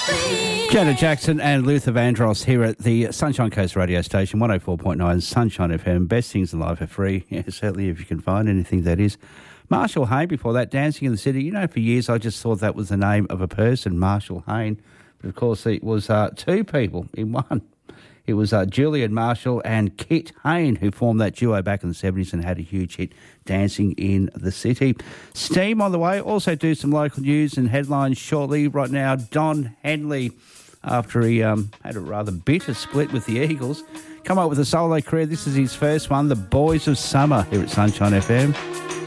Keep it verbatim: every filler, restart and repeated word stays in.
Janet Jackson and Luther Vandross here at the Sunshine Coast radio station, one oh four point nine Sunshine F M. Best things in life are free. Yeah, certainly if you can find anything, that is. Marshall Hayne before that, Dancing in the City. You know, for years I just thought that was the name of a person, Marshall Hayne. But of course it was uh, two people in one. It was uh, Julian Marshall and Kit Hayne who formed that duo back in the seventies and had a huge hit, Dancing in the City. Steam on the way. Also do some local news and headlines shortly. Right now, Don Henley, after he um, had a rather bitter split with the Eagles, come up with a solo career. This is his first one, The Boys of Summer, here at Sunshine F M.